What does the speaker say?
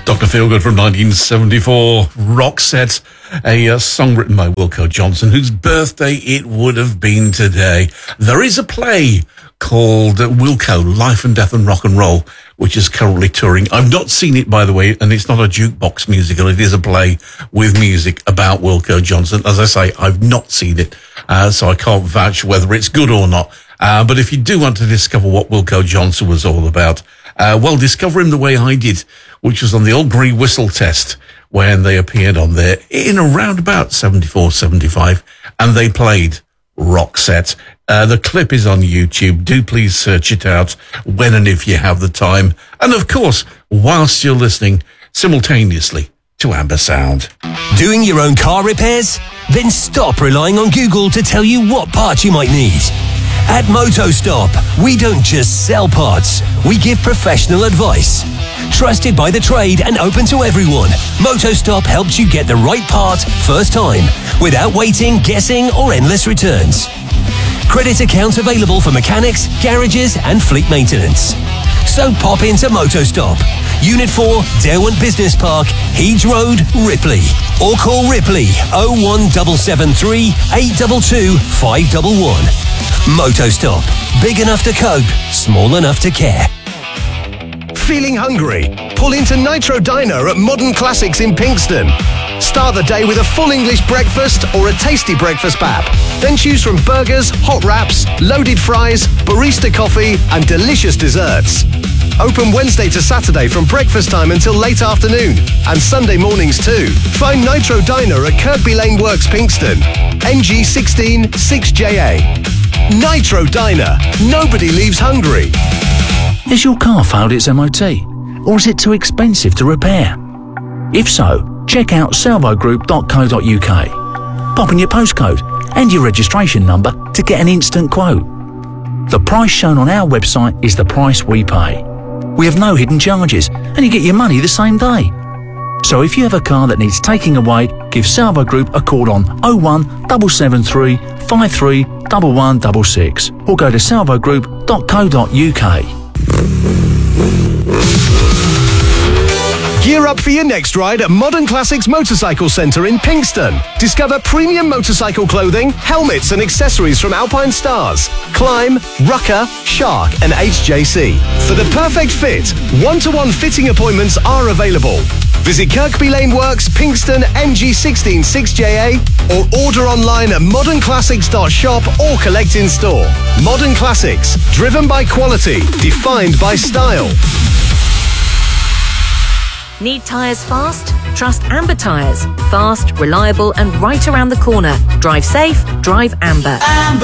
Dr. Feelgood from 1974, Roxette, a song written by Wilko Johnson, whose birthday it would have been today. There is a play called Wilko, Life and Death and Rock and Roll, which is currently touring. I've not seen it, by the way, and it's not a jukebox musical. It is a play with music about Wilko Johnson. As I say, I've not seen it, so I can't vouch whether it's good or not. But if you do want to discover what Wilko Johnson was all about, well, discover him the way I did, which was on the old Green Whistle test when they appeared on there in around about 74, 75, and they played Roxette. The clip is on YouTube. Do please search it out when and if you have the time. And of course, whilst you're listening simultaneously to Amber Sound. Doing your own car repairs? Then stop relying on Google to tell you what parts you might need. At MotoStop, we don't just sell parts, we give professional advice. Trusted by the trade and open to everyone, MotoStop helps you get the right part first time, without waiting, guessing, or endless returns. Credit accounts available for mechanics, garages, and fleet maintenance. So pop into MotoStop, Unit 4, Derwent Business Park, Heeds Road, Ripley. Or call Ripley 01773 822 511. MotoStop. Big enough to cope, small enough to care. Feeling hungry? Pull into Nitro Diner at Modern Classics in Pinkston. Start the day with a full English breakfast or a tasty breakfast pap. Then choose from burgers, hot wraps, loaded fries, barista coffee, and delicious desserts. Open Wednesday to Saturday from breakfast time until late afternoon, and Sunday mornings too. Find Nitro Diner at Kirkby Lane Works, Pinkston. NG16 6JA. Nitro Diner. Nobody leaves hungry. Has your car failed its MOT? Or is it too expensive to repair? If so, check out salvogroup.co.uk. Pop in your postcode and your registration number to get an instant quote. The price shown on our website is the price we pay. We have no hidden charges and you get your money the same day. So if you have a car that needs taking away, give Salvo Group a call on 01773 53 1166 or go to salvogroup.co.uk. Gear up for your next ride at Modern Classics Motorcycle Centre in Pinkston. Discover premium motorcycle clothing, helmets and accessories from Alpine Stars, Climb, Rucker, Shark and HJC. For the perfect fit, one-to-one fitting appointments are available. Visit Kirkby Lane Works, Pinkston, NG16 6JA, or order online at modernclassics.shop or collect in store. Modern Classics, driven by quality, defined by style. Need tyres fast? Trust Amber Tyres. Fast, reliable and right around the corner. Drive safe, drive Amber. Amber.